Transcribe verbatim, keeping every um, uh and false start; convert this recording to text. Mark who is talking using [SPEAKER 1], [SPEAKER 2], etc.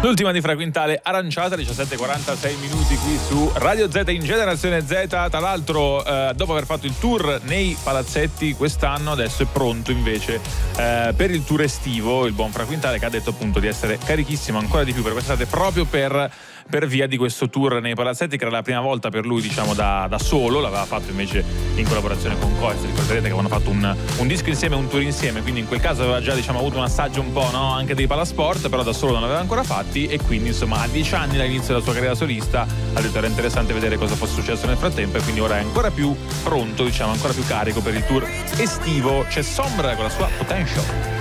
[SPEAKER 1] L'ultima di Fra Quintale Aranciata, diciassette e quarantasei minuti qui su Radio Z in Generazione Z. Tra l'altro, eh, dopo aver fatto il tour nei palazzetti quest'anno, adesso è pronto invece eh, per il tour estivo, il buon Fra Quintale, che ha detto appunto di essere carichissimo ancora di più per quest'estate, proprio per per via di questo tour nei palazzetti, che era la prima volta per lui, diciamo, da, da solo. L'aveva fatto invece in collaborazione con Coez, ricorderete che avevano fatto un, un disco insieme, un tour insieme, quindi in quel caso aveva già, diciamo, avuto un assaggio un po', no, anche dei palasport, però da solo non l'aveva ancora fatti, e quindi insomma a dieci anni dall'inizio della sua carriera solista ha detto era interessante vedere cosa fosse successo nel frattempo, e quindi ora è ancora più pronto, diciamo, ancora più carico per il tour estivo. C'è Sombra con la sua Potential.